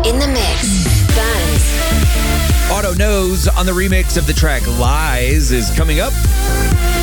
In the mix. Buns. Auto Knows on the remix of the track Lies is coming up.